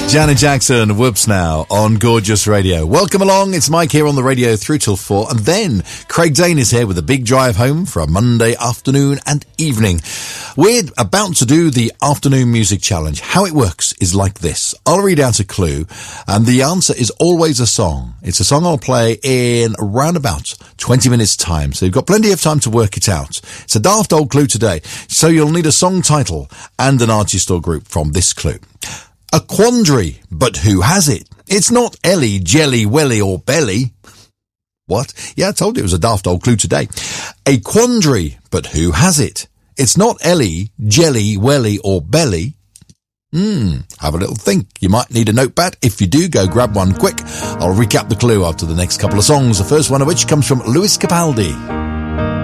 Janet Jackson, Whoops Now on Gorgeous Radio. Welcome along. It's Mike here on the radio through till 4. And then Craig Dane is here with a big drive home for a Monday afternoon and evening. We're about to do the afternoon music challenge. How it works is like this. I'll read out a clue and the answer is always a song. It's a song I'll play in around about 20 minutes time. So you've got plenty of time to work it out. It's a daft old clue today. So you'll need a song title and an artist or group from this clue. A quandary, but who has it? It's not Ellie, Jelly, Welly or Belly. What? Yeah, I told you it was a daft old clue today. A quandary, but who has it? It's not Ellie, Jelly, Welly or Belly. Have a little think. You might need a notepad. If you do, go grab one quick. I'll recap the clue after the next couple of songs, the first one of which comes from Lewis Capaldi.